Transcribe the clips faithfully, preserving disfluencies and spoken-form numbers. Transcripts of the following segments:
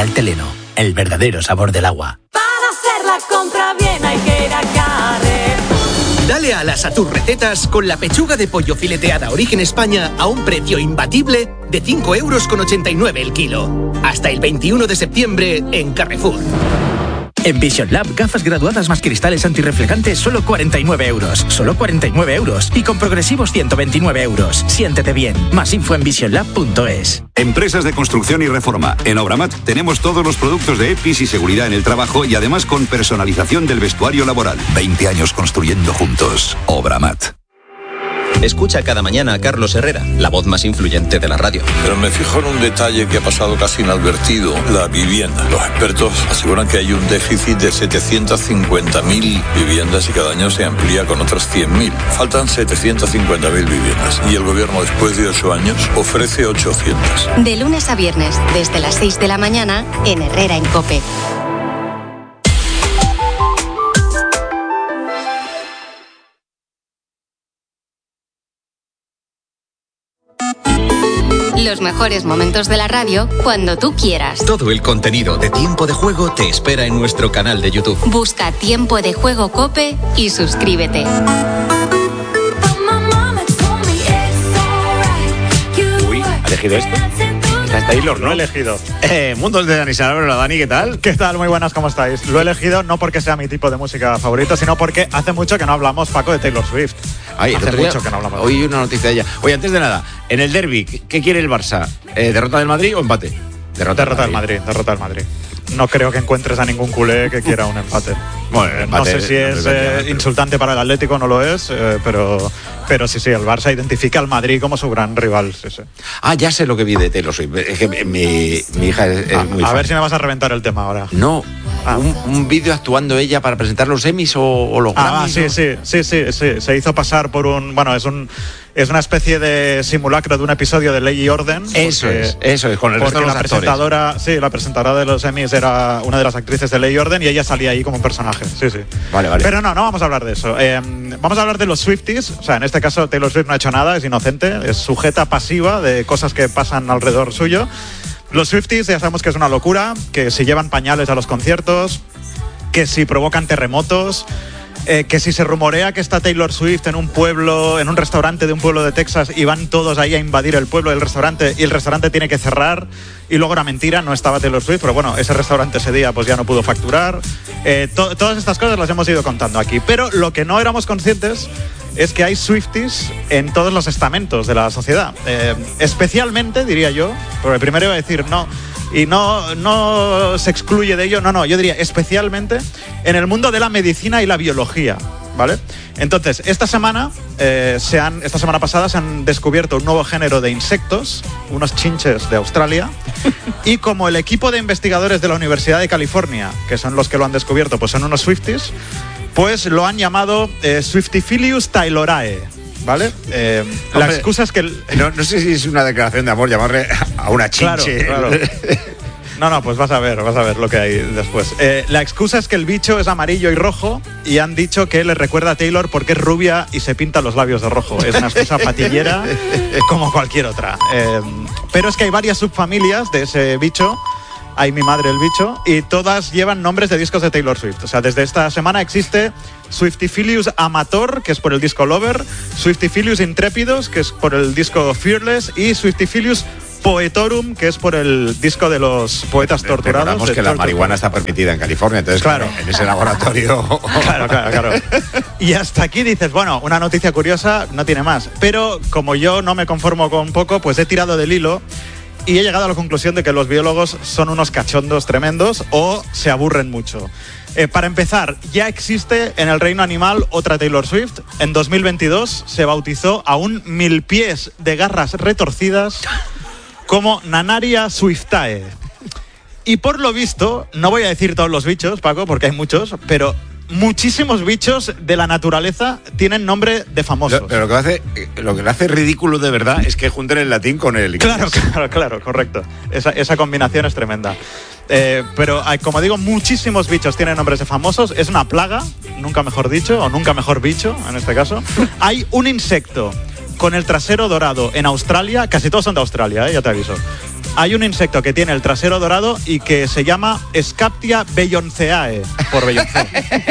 Mineral Teleno, el verdadero sabor del agua. Para hacer la compra bien hay que ir a Carrefour. Dale alas a tus recetas con la pechuga de pollo fileteada Origen España a un precio imbatible de cinco euros con ochenta y nueve el kilo. Hasta el veintiuno de septiembre en Carrefour. En Vision Lab, gafas graduadas más cristales antirreflejantes, solo cuarenta y nueve euros. Solo cuarenta y nueve euros. Y con progresivos, ciento veintinueve euros. Siéntete bien. Más info en vision lab punto es. Empresas de construcción y reforma. En Obramat tenemos todos los productos de EPIs y seguridad en el trabajo y además con personalización del vestuario laboral. veinte años construyendo juntos. Obramat. Escucha cada mañana a Carlos Herrera, la voz más influyente de la radio. Pero me fijo en un detalle que ha pasado casi inadvertido, la vivienda. Los expertos aseguran que hay un déficit de setecientas cincuenta mil viviendas y cada año se amplía con otras cien mil. Faltan setecientas cincuenta mil viviendas y el gobierno después de ocho años ofrece ochocientas. De lunes a viernes, desde las seis de la mañana, en Herrera en COPE. Los mejores momentos de la radio cuando tú quieras. Todo el contenido de Tiempo de Juego te espera en nuestro canal de YouTube. Busca Tiempo de Juego COPE y suscríbete. Uy, ¿ha elegido esto? Está Taylor, ¿no? Lo he elegido. Eh, Mundos de Dani Salabro, hola Dani, ¿qué tal? ¿Qué tal? Muy buenas, ¿cómo estáis? Lo he elegido no porque sea mi tipo de música favorito, sino porque hace mucho que no hablamos, Paco, de Taylor Swift. Ay, hace mucho día, que no hablamos. Hoy una noticia de ella. Oye, antes de nada, en el derbi, ¿qué quiere el Barça? Eh, ¿Derrota del Madrid o empate? Derrota, derrota del Madrid. Madrid, derrota del Madrid. No creo que encuentres a ningún culé que quiera un empate. Bueno, eh, empate, no sé si no es eh, insultante para el Atlético, no lo es, eh, pero, pero sí, sí, el Barça identifica al Madrid como su gran rival. Sí, sí. Ah, ya sé lo que vi de Taylor Swift. Es que mi, mi hija es, es ah, muy A fan. ver si me vas a reventar el tema ahora. No, ah. un, un vídeo actuando ella para presentar los Emmys o, o los Ah, Grammys. sí, ¿no? sí, sí, sí, sí. Se hizo pasar por un... Bueno, es un... Es una especie de simulacro de un episodio de Ley y Orden. Eso porque, es, eso es, con el resto porque de los la actores. presentadora, sí, la presentadora de los Emmys era una de las actrices de Ley y Orden y ella salía ahí como un personaje. Sí, sí. Vale, vale. Pero no, no vamos a hablar de eso. Eh, vamos a hablar de los Swifties. O sea, en este caso Taylor Swift no ha hecho nada, es inocente, es sujeta pasiva de cosas que pasan alrededor suyo. Los Swifties ya sabemos que es una locura, que si llevan pañales a los conciertos, que si provocan terremotos. Eh, que si se rumorea que está Taylor Swift en un pueblo, en un restaurante de un pueblo de Texas y van todos ahí a invadir el pueblo del restaurante y el restaurante tiene que cerrar y luego era mentira, no estaba Taylor Swift, pero bueno, ese restaurante ese día pues ya no pudo facturar. Eh, to- todas estas cosas las hemos ido contando aquí, pero lo que no éramos conscientes es que hay Swifties en todos los estamentos de la sociedad. Eh, especialmente, diría yo, porque primero iba a decir no... Y no, no se excluye de ello, no, no, yo diría especialmente en el mundo de la medicina y la biología, ¿vale? Entonces, esta semana, eh, se han, esta semana pasada se han descubierto un nuevo género de insectos, unos chinches de Australia, y como el equipo de investigadores de la Universidad de California, que son los que lo han descubierto, pues son unos Swifties, pues lo han llamado eh, Swiftifilius taylorae. ¿Vale? Eh, Hombre, la excusa es que... El... No, no sé si es una declaración de amor llamarle a una chinche. Claro, claro. No, no, pues vas a ver, vas a ver lo que hay después. Eh, la excusa es que el bicho es amarillo y rojo y han dicho que le recuerda a Taylor porque es rubia y se pinta los labios de rojo. Es una excusa patillera como cualquier otra. Eh, pero es que hay varias subfamilias de ese bicho. Hay mi madre el bicho y todas llevan nombres de discos de Taylor Swift. O sea, desde esta semana existe Swiftifilius Amator, que es por el disco Lover, Swiftifilius Intrépidos, que es por el disco Fearless, y Swiftifilius Poetorum, que es por el disco de los poetas torturados. Recordamos que la marihuana está permitida en California, entonces claro, claro en ese laboratorio... Claro, claro, claro. Y hasta aquí dices, bueno, una noticia curiosa, no tiene más. Pero como yo no me conformo con poco, pues he tirado del hilo y he llegado a la conclusión de que los biólogos son unos cachondos tremendos o se aburren mucho. Eh, para empezar, ya existe en el reino animal otra Taylor Swift. En dos mil veintidós se bautizó a un mil pies de garras retorcidas como Nanaria swiftae. Y por lo visto, no voy a decir todos los bichos, Paco, porque hay muchos, pero muchísimos bichos de la naturaleza tienen nombre de famosos. Lo, pero lo que, hace, lo que le hace ridículo de verdad es que junten el latín con el inglés. Claro, claro, claro, correcto. Esa, esa combinación es tremenda. Eh, pero hay, como digo, muchísimos bichos tienen nombres de famosos. Es una plaga, nunca mejor dicho, o nunca mejor bicho, en este caso. Hay un insecto con el trasero dorado en Australia, casi todos son de Australia, ¿eh? Ya te aviso. Hay un insecto que tiene el trasero dorado y que se llama Scaptia bellonceae, por Beyoncé.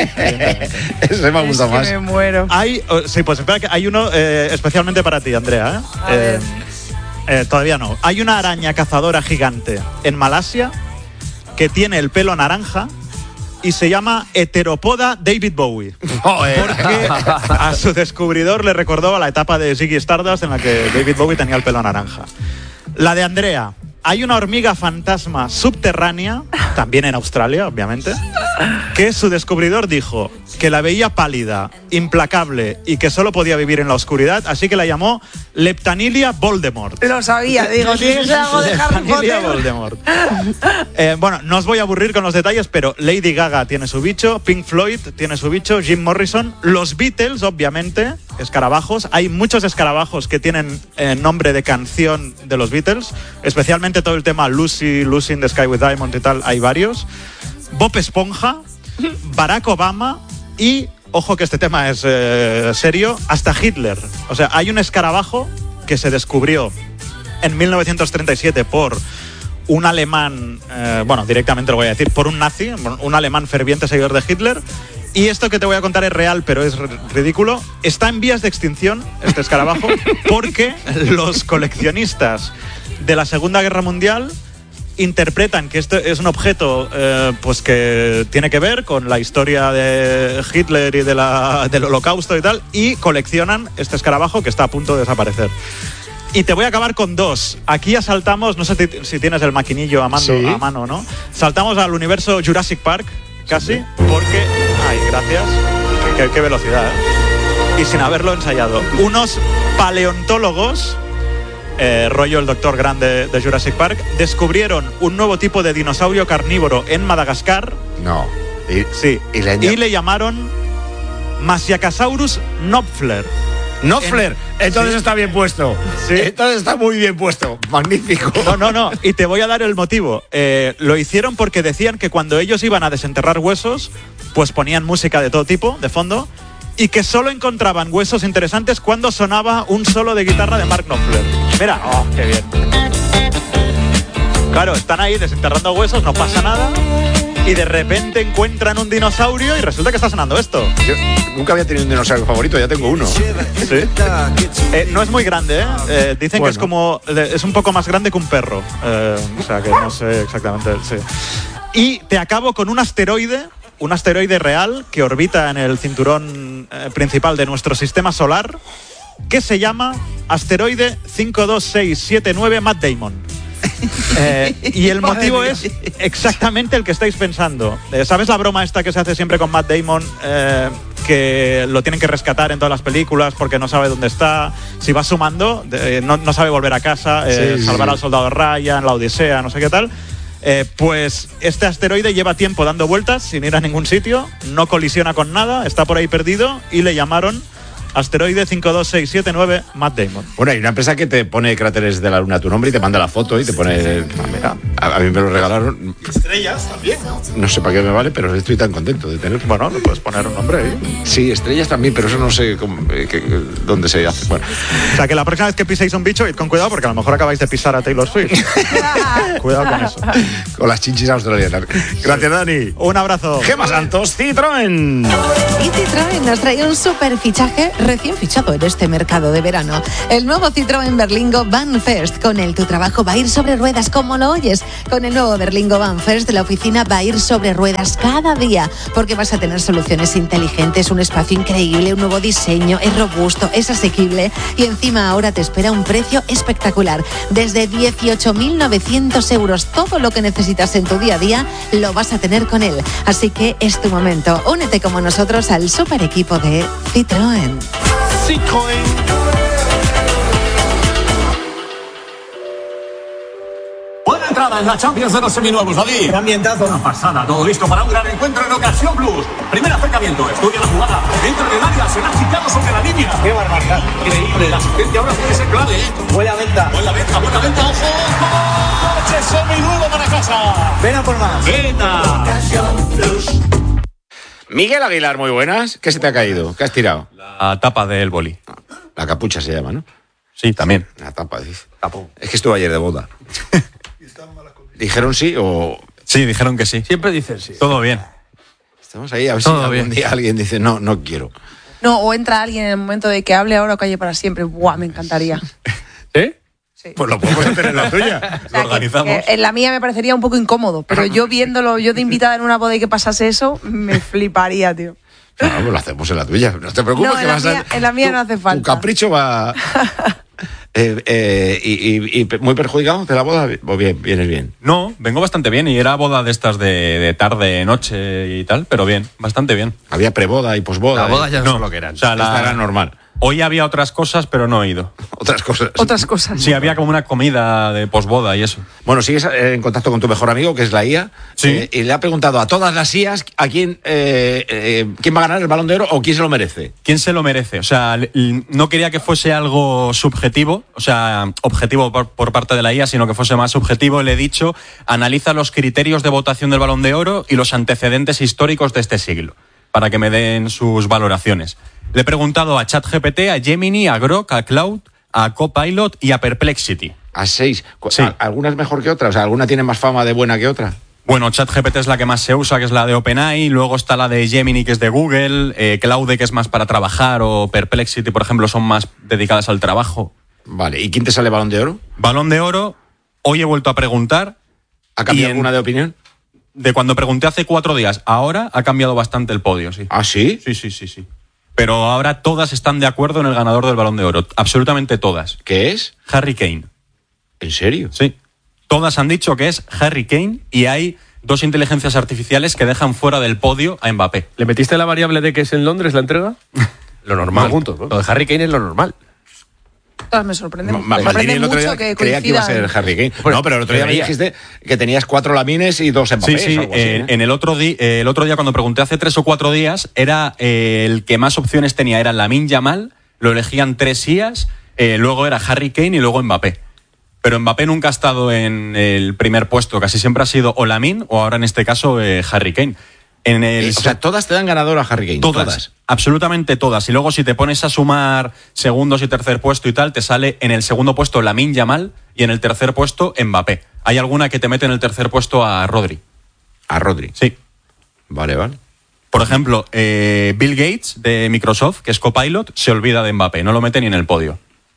Ese me ha gustado más. Me muero. Hay, oh, sí, pues espera que hay uno eh, especialmente para ti, Andrea. ¿eh? A ver. Eh, todavía no. Hay una araña cazadora gigante en Malasia que tiene el pelo naranja y se llama Heteropoda David Bowie. Porque a su descubridor le recordó a la etapa de Ziggy Stardust en la que David Bowie tenía el pelo naranja. La de Andrea. Hay una hormiga fantasma subterránea, también en Australia, obviamente, que su descubridor dijo que la veía pálida, implacable y que solo podía vivir en la oscuridad, así que la llamó Leptanilia Voldemort. Lo sabía, digo, ¿tienes algo de Harry Leptanilia Potter? Voldemort. Eh, bueno, no os voy a aburrir con los detalles, pero Lady Gaga tiene su bicho, Pink Floyd tiene su bicho, Jim Morrison, los Beatles, obviamente, escarabajos. Hay muchos escarabajos que tienen eh, nombre de canción de los Beatles, especialmente todo el tema Lucy, Lucy in the Sky with Diamonds y tal, hay varios. Bob Esponja, Barack Obama y, ojo que este tema es eh, serio, hasta Hitler. O sea, hay un escarabajo que se descubrió en mil novecientos treinta y siete por un alemán, eh, bueno, directamente lo voy a decir, por un nazi, un alemán ferviente seguidor de Hitler. Y esto que te voy a contar es real, pero es ridículo. Está en vías de extinción este escarabajo porque los coleccionistas de la Segunda Guerra Mundial interpretan que esto es un objeto eh, pues que tiene que ver con la historia de Hitler y de la, del Holocausto y tal, y coleccionan este escarabajo que está a punto de desaparecer. Y te voy a acabar con dos. Aquí ya saltamos, no sé si, si tienes el maquinillo a mano, sí. a mano, ¿no? Saltamos al universo Jurassic Park, casi, sí. porque... Ay, gracias. Qué, qué, qué velocidad, ¿eh? Y sin haberlo ensayado. Unos paleontólogos... Eh, rollo el doctor Grande de Jurassic Park, descubrieron un nuevo tipo de dinosaurio carnívoro en Madagascar. No. Y, sí. Y le, y le llamaron Masiacasaurus knopfler. Knopfler, en... entonces sí. Está bien puesto. Sí. Entonces está muy bien puesto. Magnífico. No, no, no. Y te voy a dar el motivo. Eh, lo hicieron porque decían que cuando ellos iban a desenterrar huesos, pues ponían música de todo tipo, de fondo, y que solo encontraban huesos interesantes cuando sonaba un solo de guitarra de Mark Knopfler. Mira, oh, qué bien. Claro, están ahí desenterrando huesos, no pasa nada, y de repente encuentran un dinosaurio y resulta que está sonando esto. Yo nunca había tenido un dinosaurio favorito, ya tengo uno. ¿Sí? Eh, no es muy grande, ¿eh? eh dicen bueno. que es como, es un poco más grande que un perro. Eh, o sea, que no sé exactamente, sí. Y te acabo con un asteroide, un asteroide real que orbita en el cinturón eh, principal de nuestro sistema solar, que se llama asteroide cinco dos seis siete nueve Matt Damon. Eh, y el motivo es exactamente el que estáis pensando. Eh, ¿Sabes la broma esta que se hace siempre con Matt Damon? Eh, que lo tienen que rescatar en todas las películas porque no sabe dónde está. Si va sumando, eh, no, no sabe volver a casa, eh, sí, salvar sí. al soldado Ryan, la Odisea, no sé qué tal. Eh, pues este asteroide lleva tiempo dando vueltas sin ir a ningún sitio, no colisiona con nada, está por ahí perdido y le llamaron asteroide cinco dos seis siete nueve Matt Damon. Bueno, hay una empresa que te pone cráteres de la luna a tu nombre y te manda la foto y te pone... Mira, a, a mí me lo regalaron. Estrellas también, ¿no? No sé para qué me vale, pero estoy tan contento de tener. Bueno, le puedes poner un nombre ahí. Sí, estrellas también, pero eso no sé cómo, eh, que, dónde se hace. Bueno. O sea, que la próxima vez que piséis un bicho, id con cuidado porque a lo mejor acabáis de pisar a Taylor Swift. Cuidado con eso. Con las chinchis australianas. Gracias, Dani. Un abrazo. Gema Santos, Citroën. Y Citroën nos trae un super fichaje recién fichado en este mercado de verano. El nuevo Citroën Berlingo Van First. Con él tu trabajo va a ir sobre ruedas como lo oyes. Con el nuevo Berlingo Van First la oficina va a ir sobre ruedas cada día porque vas a tener soluciones inteligentes, un espacio increíble, un nuevo diseño, es robusto, es asequible y encima ahora te espera un precio espectacular. Desde dieciocho mil novecientos euros. Todo lo que necesitas en tu día a día lo vas a tener con él. Así que es tu momento. Únete como nosotros al super equipo de Citroën. Citroën. Buena entrada en la Champions de los seminuevos, David. Ambientazo. Una pasada, todo listo para un gran encuentro en Ocasión Plus. Primer acercamiento, estudia la jugada. Dentro del área, se ha quitado sobre la línea. Qué barbaridad. Increíble, la asistencia ahora puede ser clave. Buena venta. Buena venta, buena venta, ojo. Coche seminuevo para casa. Ven a por más. Venta. Ocasión Plus. Miguel Aguilar, muy buenas. ¿Qué se te ha caído? ¿Qué has tirado? La tapa del boli. La capucha se llama, ¿no? Sí, también. La tapa, dice. Tapo. Es que estuve ayer de boda. ¿Dijeron sí o...? Sí, dijeron que sí. Siempre dicen sí. Todo bien. Estamos ahí a ver Todo si algún bien. día alguien dice, no, no quiero. No, o entra alguien en el momento de que hable ahora o calle para siempre. Buah, me encantaría. ¿Eh? Sí. Pues lo podemos hacer en la tuya. O sea, Lo organizamos. que- que en la mía me parecería un poco incómodo, pero yo viéndolo, yo de invitada en una boda y que pasase eso, me fliparía, tío. No, pues lo hacemos en la tuya. No te preocupes No, que en la vas mía- a... en la mía tu- no hace falta. Tu capricho va... eh, eh, y, y- y muy perjudicado de la boda, o bien, vienes bien. No, vengo bastante bien y era boda de estas de, de tarde, noche y tal, pero bien, bastante bien. Había preboda y posboda. La boda ¿eh? ya no, No, sé lo que eran. o sea, la- Esta era normal. Hoy había otras cosas, pero no he ido. Otras cosas. Otras cosas. Sí, había como una comida de posboda y eso. Bueno, sigues eh, en contacto con tu mejor amigo, que es la I A. Sí. eh, y le ha preguntado a todas las I As a quién, eh, eh, quién va a ganar el Balón de Oro o quién se lo merece. ¿Quién se lo merece? O sea, l- l- no quería que fuese algo subjetivo, o sea, objetivo por, por parte de la I A, sino que fuese más subjetivo. Le he dicho, analiza los criterios de votación del Balón de Oro y los antecedentes históricos de este siglo, para que me den sus valoraciones. Le he preguntado a ChatGPT, a Gemini, a Grok, a Cloud, a Copilot y a Perplexity. A seis. Cu- Sí. a- ¿Alguna es mejor que otra? O sea, ¿alguna tiene más fama de buena que otra? Bueno, ChatGPT es la que más se usa, que es la de OpenAI, luego está la de Gemini, que es de Google, eh, Claude, que es más para trabajar, o Perplexity, por ejemplo, son más dedicadas al trabajo. Vale. ¿Y quién te sale Balón de Oro? Balón de Oro, hoy he vuelto a preguntar. ¿Ha cambiado y en- alguna de opinión? De cuando pregunté hace cuatro días, ahora ha cambiado bastante el podio, sí. ¿Ah, sí? Sí, sí, sí, sí. Pero ahora todas están de acuerdo en el ganador del Balón de Oro, absolutamente todas. ¿Qué es? Harry Kane. ¿En serio? Sí. Todas han dicho que es Harry Kane y hay dos inteligencias artificiales que dejan fuera del podio a Mbappé. ¿Le metiste la variable de que es en Londres la entrega? Lo normal. No, juntos, ¿no? Lo de Harry Kane es lo normal. Todas me sorprenden. Ma- me Maldini sorprende el otro mucho día que creía que iba a ser coincidan. Harry Kane. Bueno, no, pero el otro día me debería. dijiste que tenías cuatro Lamines y dos Mbappés. Sí, sí, algo así, eh, ¿eh? en el otro, di- eh, el otro día cuando pregunté hace tres o cuatro días, era eh, el que más opciones tenía, era Lamine Yamal, lo elegían tres I As, eh, luego era Harry Kane y luego Mbappé. Pero Mbappé nunca ha estado en el primer puesto, casi siempre ha sido o Lamine o ahora en este caso eh, Harry Kane. En el, Eh, o sea, todas te dan ganador a Harry Kane. todas, Todas. absolutamente todas. Y luego si te pones a sumar segundos y tercer puesto y tal, te sale en el segundo puesto Lamine Yamal y en el tercer puesto Mbappé. Hay alguna que te mete en el tercer puesto a Rodri. A Rodri. Sí. Vale, vale. Por ejemplo, eh, Bill Gates de Microsoft, que es Copilot, se olvida de Mbappé, no lo mete ni en el podio.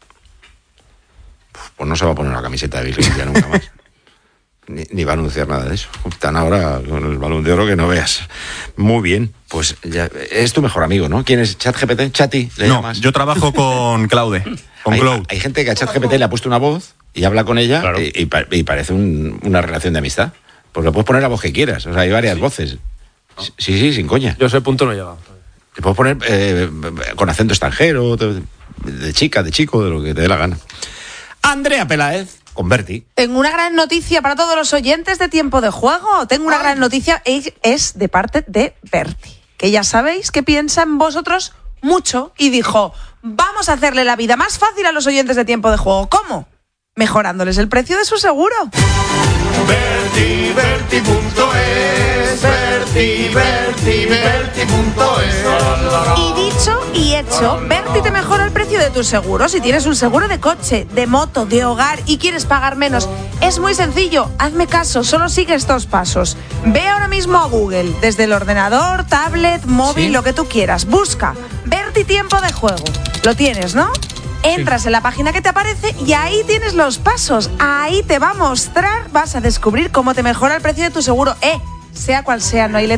Pues no se va a poner la camiseta de Bill Gates ya nunca más. Ni, ni va a anunciar nada de eso. Están ahora con el Balón de Oro que no veas. Muy bien. Pues ya, es tu mejor amigo, ¿no? ¿Quién es? ¿ChatGPT? ¿Chati? ¿Le No, llamas? yo trabajo con Claude, con hay, Cloud. hay gente que a ChatGPT le ha puesto una voz y habla con ella Claro. y, y pa- y parece un- una relación de amistad. Pues le puedes poner la voz que quieras. O sea, hay varias voces. Sí, sí, sin coña. Yo ese punto no he llegado. Te puedes poner eh, con acento extranjero, de, de chica, de chico, de lo que te dé la gana. Andrea Peláez, con Berti. Tengo una gran noticia para todos los oyentes de Tiempo de Juego. Tengo una gran noticia, es- es de parte de Berti, que ya sabéis que piensa en vosotros mucho y dijo, vamos a hacerle la vida más fácil a los oyentes de Tiempo de Juego. ¿Cómo? Mejorándoles el precio de su seguro. Berti, Berti punto es, Berti, Berti, Berti punto es. Y dicho y hecho, Berti te mejora el precio de tu seguro. Si tienes un seguro de coche, de moto, de hogar y quieres pagar menos, es muy sencillo. Hazme caso, solo sigue estos pasos. Ve ahora mismo a Google, desde el ordenador, tablet, móvil, ¿Sí? lo que tú quieras. Busca Berti Tiempo de Juego. Lo tienes, ¿no? Entras en la página que te aparece y ahí tienes los pasos. Ahí te va a mostrar, vas a descubrir cómo te mejora el precio de tu seguro. Eh, sea cual sea, no hay letra